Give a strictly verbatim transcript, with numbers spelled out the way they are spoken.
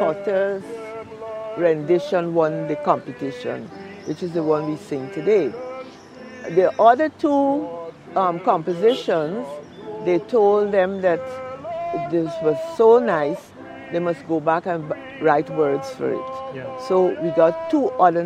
daughter's rendition won the competition, which is the one we sing today. The other two um, compositions, they told them that this was so nice, they must go back and write words for it. Yeah. So we got two other